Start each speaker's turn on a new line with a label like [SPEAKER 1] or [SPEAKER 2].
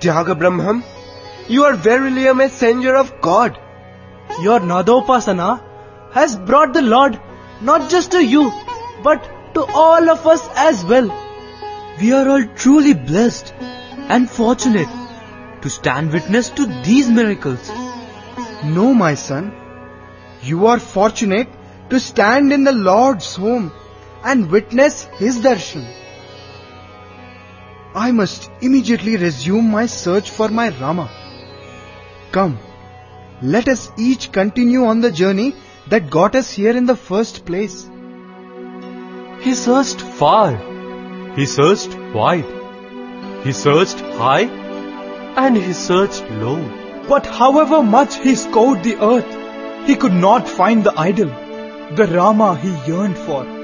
[SPEAKER 1] Tyaga Brahmam, you are verily a messenger of God.
[SPEAKER 2] Your Nadopasana has brought the Lord not just to you, but to all of us as well.
[SPEAKER 3] We are all truly blessed and fortunate to stand witness to these miracles.
[SPEAKER 4] No, my son. You are fortunate to stand in the Lord's home and witness His darshan. I must immediately resume my search for my Rama. Come, let us each continue on the journey that got us here in the first place.
[SPEAKER 5] He searched far, he searched wide, he searched high, and he searched low.
[SPEAKER 6] But however much he scoured the earth, he could not find the idol, the Rama he yearned for.